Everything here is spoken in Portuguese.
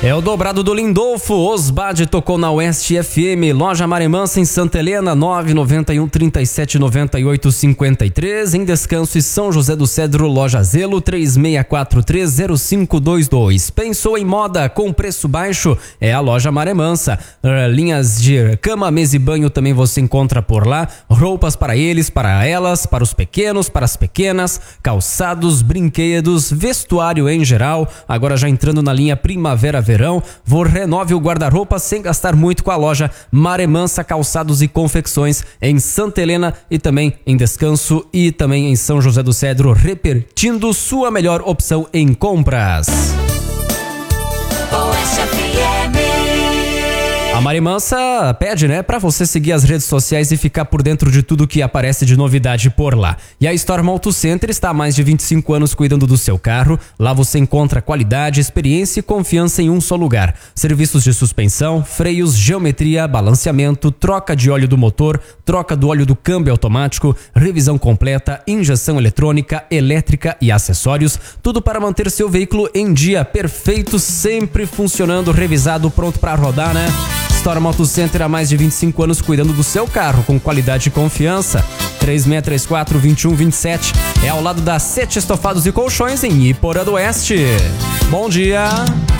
É o dobrado do Lindolfo. Osbad tocou na Oeste FM. Loja Maremansa em Santa Helena, 991 37 98 53. Em Descanso e São José do Cedro, Loja Zelo, 36430522. Pensou em moda com preço baixo? É a Loja Maremansa. Linhas de cama, mesa e banho também você encontra por lá. Roupas para eles, para elas, para os pequenos, para as pequenas, calçados, brinquedos, vestuário em geral. Agora já entrando na linha Primavera-Verão, renove o guarda-roupa sem gastar muito com a loja Maremansa Calçados e Confecções em Santa Helena e também em Descanso e também em São José do Cedro, repetindo sua melhor opção em compras. A Maremansa pede, pra você seguir as redes sociais e ficar por dentro de tudo que aparece de novidade por lá. E a Storm Auto Center está há mais de 25 anos cuidando do seu carro. Lá você encontra qualidade, experiência e confiança em um só lugar. Serviços de suspensão, freios, geometria, balanceamento, troca de óleo do motor, troca do óleo do câmbio automático, revisão completa, injeção eletrônica, elétrica e acessórios. Tudo para manter seu veículo em dia, perfeito, sempre funcionando, revisado, pronto para rodar, Storm Auto Center há mais de 25 anos cuidando do seu carro com qualidade e confiança. 3634-2127 é ao lado da Sete Estofados e Colchões em Iporã do Oeste. Bom dia!